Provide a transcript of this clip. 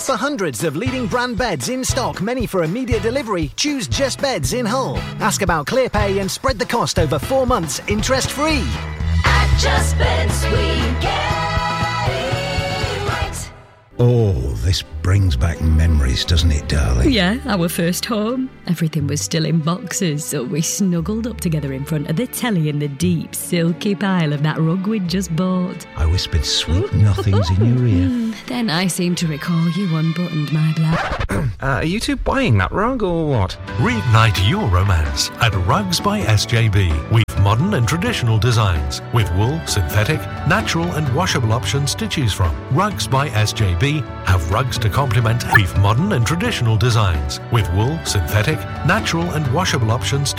For hundreds of leading brand beds in stock, many for immediate delivery, choose Just Beds in Hull. Ask about ClearPay and spread the cost over 4 months, interest-free. At Just Beds, we get it right. Oh, this brings back memories, doesn't it, darling? Yeah, our first home. Everything was still in boxes, so we snuggled up together in front of the telly in the deep, silky pile of that rug we'd just bought. I whispered sweet nothings in your ear. Then I seem to recall you unbuttoned my blouse. Are you two buying that rug or what? Reignite your romance at Rugs by SJB. We've modern and traditional designs with wool, synthetic, natural and washable options to choose from. Rugs by SJB have rugs to complement. We've modern and traditional designs with wool, synthetic, natural and washable options to